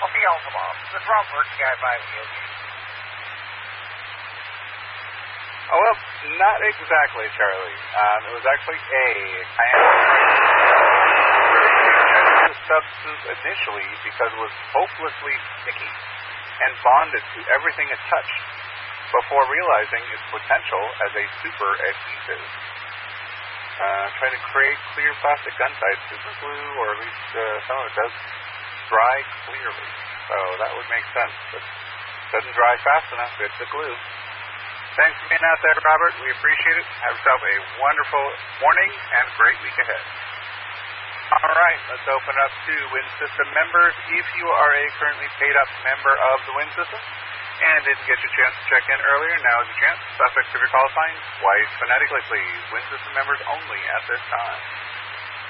Beelzebub, the drummer's guy by the OG. Oh, well, not exactly, Charlie. It was actually A. The substance initially because it was hopelessly sticky and bonded to everything it touched before realizing its potential as a super adhesive. Trying to create clear plastic gun type super glue, or at least some of it does, dry clearly. So that would make sense, but it doesn't dry fast enough. It's the glue. Thanks for being out there, Robert. We appreciate it. Have yourself a wonderful morning and great week ahead. All right, let's open up to Wind System members. If you are a currently paid-up member of the Wind System and didn't get your chance to check in earlier, now is your chance. Suffix of your call sign, twice phonetically, please. Wind System members only at this time.